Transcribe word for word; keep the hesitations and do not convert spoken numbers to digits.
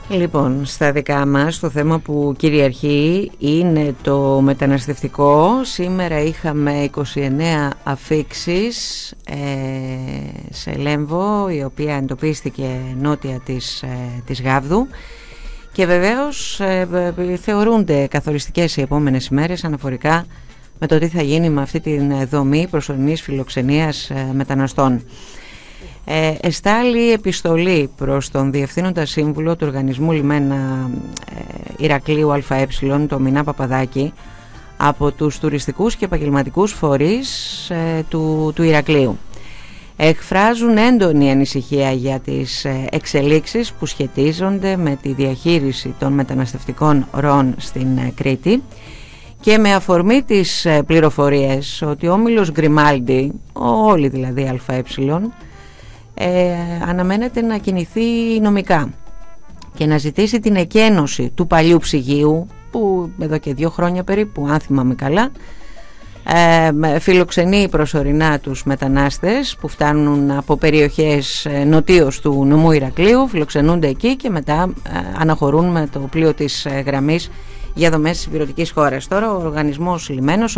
Λοιπόν, στα δικά μας το θέμα που κυριαρχεί είναι το μεταναστευτικό. Σήμερα είχαμε είκοσι εννέα αφίξεις ε, σε Λέμβο, η οποία εντοπίστηκε νότια της, ε, της Γάβδου, και βεβαίως ε, θεωρούνται καθοριστικές οι επόμενες ημέρες αναφορικά με το τι θα γίνει με αυτή τη δομή προσωρινής φιλοξενίας ε, μεταναστών. Ε, εστάλει επιστολή προς τον Διευθύνοντα Σύμβουλο του Οργανισμού Λιμένα ε, Ηρακλείου ΑΕ, τον Μινά Παπαδάκη, από τους τουριστικούς και επαγγελματικούς φορείς ε, του, του Ηρακλείου. Εκφράζουν έντονη ανησυχία για τις ε, εξελίξεις που σχετίζονται με τη διαχείριση των μεταναστευτικών ροών στην ε, Κρήτη, και με αφορμή τις ε, πληροφορίες ότι ο Όμιλος Γκριμάλντι, όλοι δηλαδή ΑΕ, Ε, αναμένεται να κινηθεί νομικά και να ζητήσει την εκένωση του παλιού ψυγείου που εδώ και δύο χρόνια περίπου, αν θυμάμαι καλά, ε, φιλοξενεί προσωρινά τους μετανάστες που φτάνουν από περιοχές νοτίως του νομού Ηρακλείου, φιλοξενούνται εκεί και μετά ε, αναχωρούν με το πλοίο της ε, γραμμής για δομές της υπηρετικής χώρας. Τώρα ο οργανισμός λιμένος